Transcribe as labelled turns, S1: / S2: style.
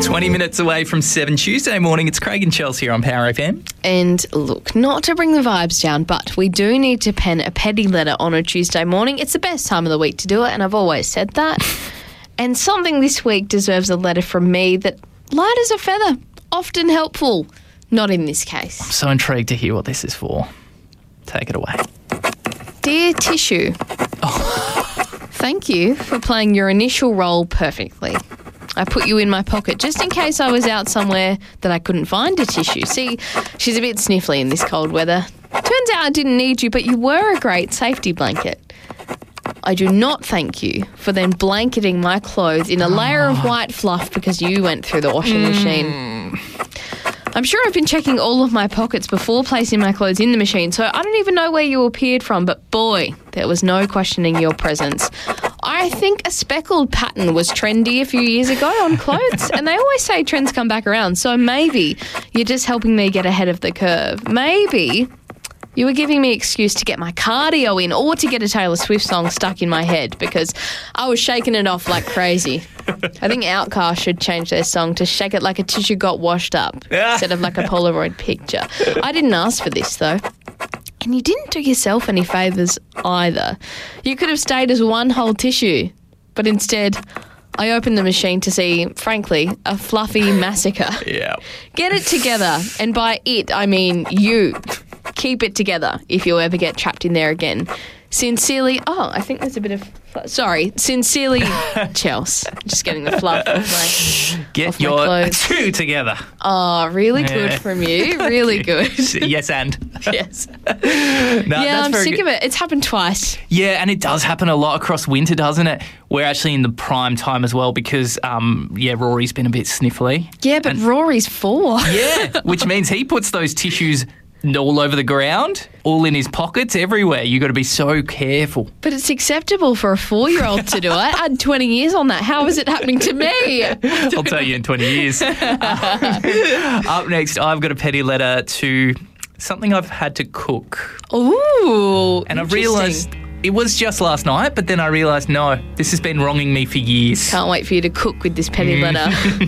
S1: 20 minutes away from 7 Tuesday morning. It's Craig and Chelsea here on Power FM.
S2: And look, not to bring the vibes down, but we do need to pen a petty letter on a Tuesday morning. It's the best time of the week to do it, and I've always said that. And something this week deserves a letter from me that, light as a feather, often helpful. Not in this case.
S1: I'm so intrigued to hear what this is for. Take it away.
S2: Dear Tissue, thank you for playing your initial role perfectly. I put you in my pocket just in case I was out somewhere that I couldn't find a tissue. See, she's a bit sniffly in this cold weather. Turns out I didn't need you, but you were a great safety blanket. I do not thank you for then blanketing my clothes in a layer of white fluff because you went through the washing machine. I'm sure I've been checking all of my pockets before placing my clothes in the machine, so I don't even know where you appeared from, but boy, there was no questioning your presence. I think a speckled pattern was trendy a few years ago on clothes, and they always say trends come back around, so maybe you're just helping me get ahead of the curve. Maybe you were giving me an excuse to get my cardio in or to get a Taylor Swift song stuck in my head because I was shaking it off like crazy. I think Outcast should change their song to Shake It Like a Tissue Got Washed Up instead of like a Polaroid picture. I didn't ask for this though. And you didn't do yourself any favours either. You could have stayed as one whole tissue, but instead I opened the machine to see, frankly, a fluffy massacre.
S1: Yeah.
S2: Get it together, and by it I mean you. Keep it together if you ever get trapped in there again. Sincerely, I think there's a bit of... Sincerely, Chels. Just getting the fluff off my
S1: Get
S2: off my
S1: your
S2: clothes.
S1: two together.
S2: Oh, really good from you. Really good.
S1: Yes, and.
S2: Yes.
S1: No,
S2: Yeah, I'm sick
S1: good.
S2: of it. It's happened twice.
S1: Yeah, and it does happen a lot across winter, doesn't it? We're actually in the prime time as well because, Rory's been a bit sniffly.
S2: Yeah, but Rory's 4.
S1: Yeah, which means he puts those tissues all over the ground, all in his pockets, everywhere. You got to be so careful.
S2: But it's acceptable for a 4-year-old to do it. I had 20 years on that. How is it happening to me?
S1: I'll tell you in 20 years. Up next, I've got a petty letter to something I've had to cook.
S2: Ooh,
S1: And I've realised it was just last night, but then I realised, no, this has been wronging me for years.
S2: Can't wait for you to cook with this petty letter.